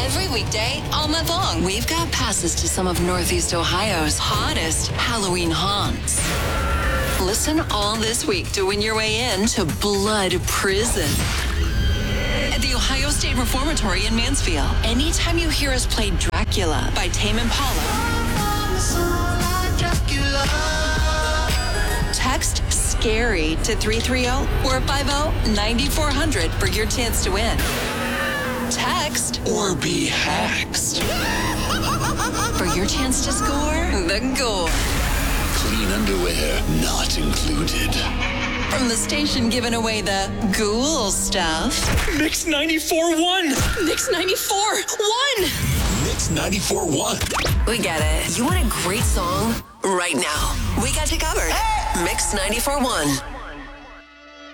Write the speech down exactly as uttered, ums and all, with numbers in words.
Every weekday, all month long, we've got passes to some of Northeast Ohio's hottest Halloween haunts. Listen all this week to win your way in to Blood Prison at the Ohio State Reformatory in Mansfield. Anytime you hear us play Dracula by Tame Impala, text SCARY to three three zero, four five zero, nine four zero zero for your chance to win. Text or be haxed for your chance to score the gore. Clean underwear not included. From the station giving away the ghoul stuff. Mix ninety-four point one. Mix ninety-four point one. Mix ninety-four point one. We get it. You want a great song right now. We got you covered. Hey! Mix ninety-four point one.